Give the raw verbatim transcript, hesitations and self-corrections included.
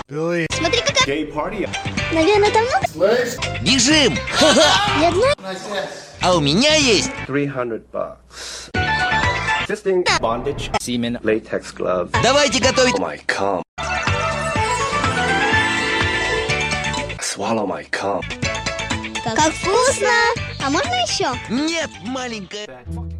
Смотри, какая... Гей-парти. Наверное, давно? Бежим! Я знаю. А у меня есть three hundred bucks. Existing bondage. Semen. Latex gloves. Давайте готовить. Oh my cum. Swallow my cum. Как вкусно! А можно еще? Нет, маленькая.